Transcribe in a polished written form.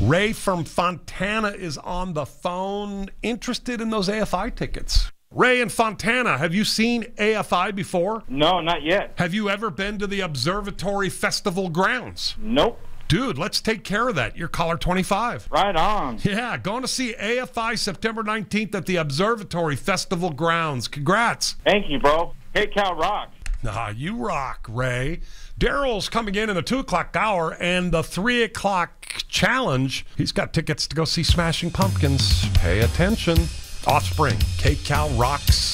Ray from Fontana is on the phone, interested in those AFI tickets. Ray in Fontana, have you seen AFI before? No, not yet. Have you ever been to the Observatory Festival grounds? Nope. Dude, let's take care of that. You're caller 25. Right on. Yeah, going to see AFI September 19th at the Observatory Festival grounds. Congrats. Thank you, bro. Hey, Cal rock. You rock, Ray. Daryl's coming in the 2 o'clock hour and the 3 o'clock challenge. He's got tickets to go see Smashing Pumpkins. Pay attention. Offspring, KCal rocks.